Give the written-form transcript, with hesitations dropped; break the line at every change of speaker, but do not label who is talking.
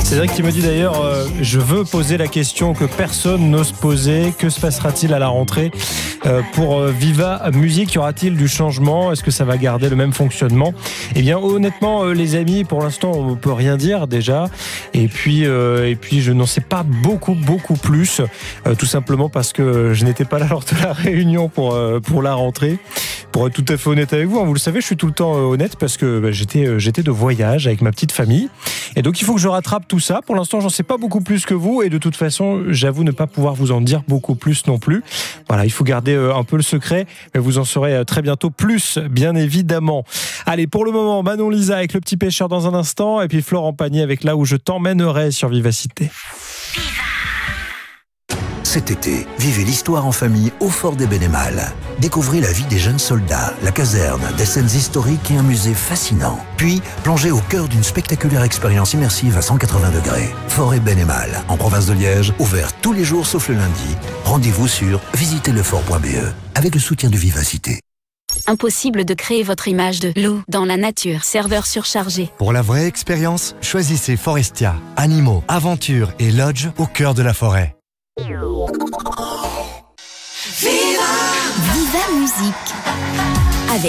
Cédric qui me dit d'ailleurs je veux poser la question que personne n'ose poser. Que se passera-t-il à la rentrée pour Viva Musique? Y aura-t-il du changement? Est-ce que ça va garder le même fonctionnement? Eh bien honnêtement les amis, pour l'instant on ne peut rien dire déjà. Et puis je n'en sais pas beaucoup plus. Tout simplement parce que je n'étais pas là lors de la réunion pour la rentrée. Pour être tout à fait honnête avec vous, vous le savez, je suis tout le temps honnête parce que j'étais de voyage avec ma petite famille. Et donc il faut que je rattrape tout ça. Pour l'instant, j'en sais pas beaucoup plus que vous. Et de toute façon, j'avoue ne pas pouvoir vous en dire beaucoup plus non plus. Voilà, il faut garder un peu le secret. Mais vous en saurez très bientôt plus, bien évidemment. Allez, pour le moment, Manon Lisa avec Le Petit Pêcheur dans un instant. Et puis Florent Pagny avec Là où je t'emmènerai sur Vivacité.
Cet été, vivez l'histoire en famille au Fort des Bénémales. Découvrez la vie des jeunes soldats, la caserne, des scènes historiques et un musée fascinant. Puis, plongez au cœur d'une spectaculaire expérience immersive à 180 degrés. Fort et Bénémales, en province de Liège, ouvert tous les jours sauf le lundi. Rendez-vous sur visitezlefort.be avec le soutien de Vivacité.
Impossible de créer votre image de loup dans la nature. Serveur surchargé.
Pour la vraie expérience, choisissez Forestia. Animaux, aventures et lodge au cœur de la forêt.
Viva Musique.